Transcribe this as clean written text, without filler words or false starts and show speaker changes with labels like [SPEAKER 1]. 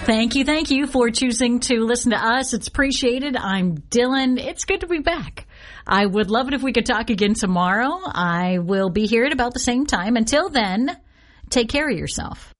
[SPEAKER 1] Thank you for choosing to listen to us. It's appreciated. I'm Dylan. It's good to be back. I would love it if we could talk again tomorrow. I will be here at about the same time. Until then, take care of yourself.